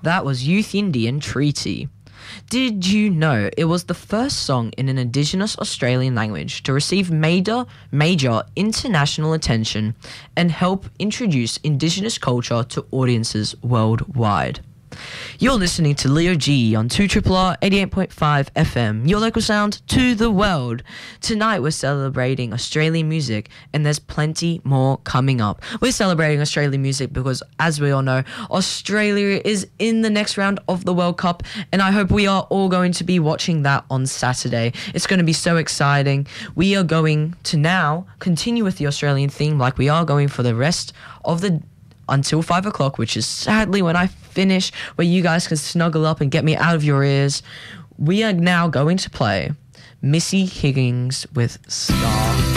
that was Youth Indian Treaty. Did you know it was the first song in an Indigenous Australian language to receive major international attention and help introduce Indigenous culture to audiences worldwide? You're listening to Leo G on 2RRR 88.5 FM, your local sound to the world. Tonight we're celebrating Australian music, and there's plenty more coming up. We're celebrating Australian music because, as we all know, Australia is in the next round of the World Cup, and I hope we are all going to be watching that on Saturday. It's going to be so exciting. We are going to now continue with the Australian theme like we are going for the rest of the until 5 o'clock, which is sadly when I finish, where you guys can snuggle up and get me out of your ears. We are now going to play Missy Higgins with Star.